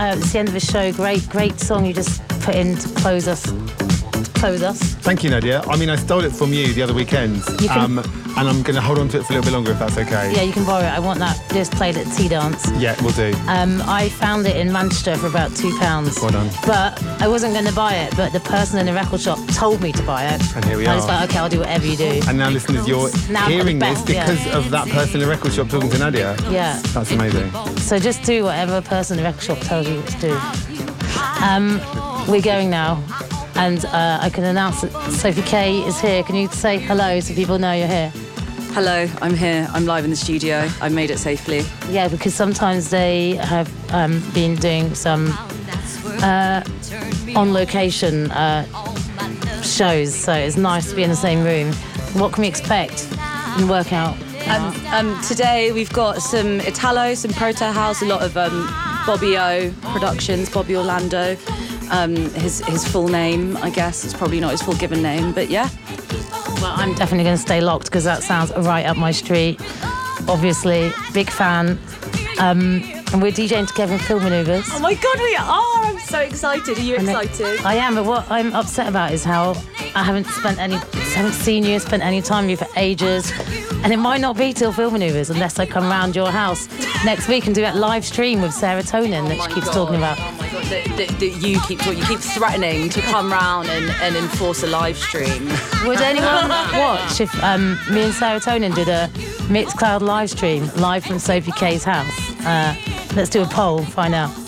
It's the end of the show. Great song you just put in to close us. Thank you, Nadia. I mean, I stole it from you the other weekend, and I'm going to hold on to it for a little bit longer if that's okay. Yeah, you can borrow it. I want that just played at Tea Dance. Yeah, we'll do. I found it in Manchester for about £2. Well done. But I wasn't going to buy it, but the person in the record shop told me to buy it. And here we are. I was like, okay, I'll do whatever you do. And now, listeners, you're hearing this because of that person in the record shop talking to Nadia. Yeah. That's amazing. So just do whatever person in the record shop tells you to do. We're going now. And I can announce that Sophie K is here. Can you say hello so people know you're here? Hello, I'm here. I'm live in the studio. I made it safely. Yeah, because sometimes they have been doing some on-location shows, so it's nice to be in the same room. What can we expect and work out? Today we've got some Italo, some Proto House, a lot of Bobby O Productions, Bobby Orlando. His full name, I guess. It's probably not his full given name, but yeah. Well, I'm definitely going to stay locked because that sounds right up my street. Obviously, big fan. And we're DJing together in Film Manoeuvres. Oh my God, we are! I'm so excited. Are you excited? I am, but what I'm upset about is how I haven't seen you, spent any time with you for ages. And it might not be till Film Manoeuvres unless I come round your house next week and do that live stream with Serotonin that she keeps talking about. Oh my God, that you keep threatening to come round and enforce a live stream. Would anyone watch if me and Serotonin did a Mixcloud live stream live from Sophie K's house? Let's do a poll, find out.